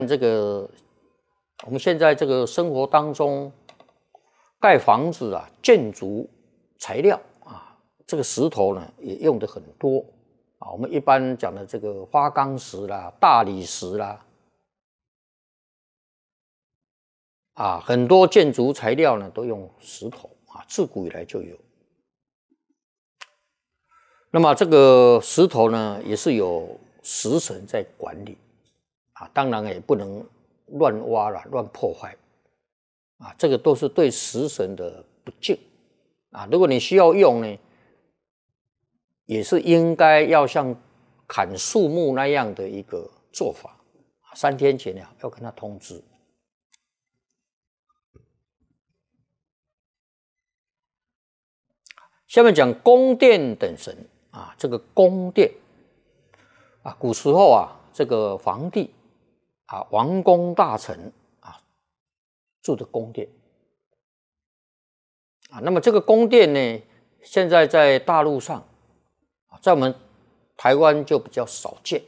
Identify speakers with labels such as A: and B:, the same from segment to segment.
A: 这个我们现在这个生活当中，盖房子啊，建筑材料啊，这个石头呢也用的很多啊。我们一般讲的这个花岗石啦、大理石啦，啊，很多建筑材料呢都用石头啊，自古以来就有。那么这个石头呢，也是有石神在管理啊，当然也不能乱挖了、乱破坏啊，这个都是对石神的不敬啊。如果你需要用呢，也是应该要像砍树木那样的一个做法，3天前呀要跟他通知。下面讲宫殿等神啊，这个宫殿啊，古时候啊，这个皇帝啊，王公大臣啊住的宫殿啊，那么这个宫殿呢，现在在大陆上啊，在我们台湾就比较少见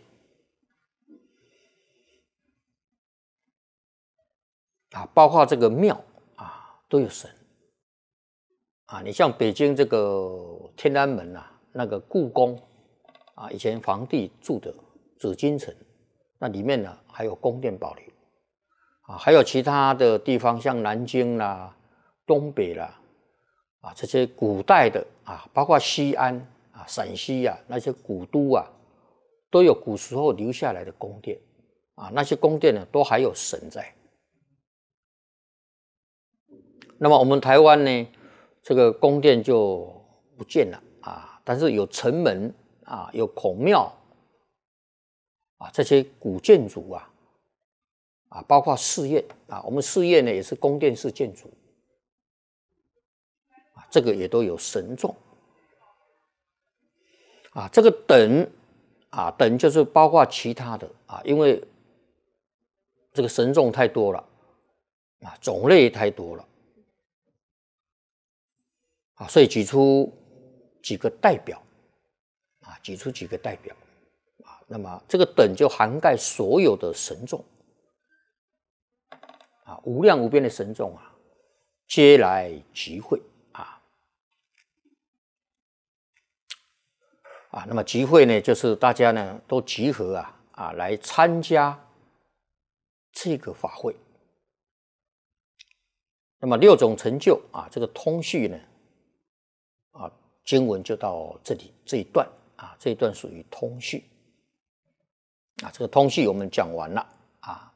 A: 啊，包括这个庙啊都有神啊，你像北京这个天安门啊，那个故宫啊，以前皇帝住的紫禁城，那里面呢还有宫殿保留啊，还有其他的地方，像南京啦、东北啦啊，这些古代的啊，包括西安啊、陕西啊那些古都啊，都有古时候留下来的宫殿啊，那些宫殿呢都还有神在。那么我们台湾呢，这个宫殿就不见了啊，但是有城门啊，有孔庙啊，这些古建筑啊，包括寺院啊，我们寺院呢也是宫殿式建筑啊，这个也都有神众啊。这个等啊，等就是包括其他的啊，因为这个神众太多了啊，种类太多了啊，所以举出几个代表啊，举出几个代表啊。那么这个等就涵盖所有的神众啊，无量无边的神众啊，皆来集会啊。那么集会呢，就是大家呢都集合来参加这个法会。那么6种成就啊，这个通序呢啊，经文就到这里这一段啊，这一段属于通序啊，这个通序我们讲完了啊。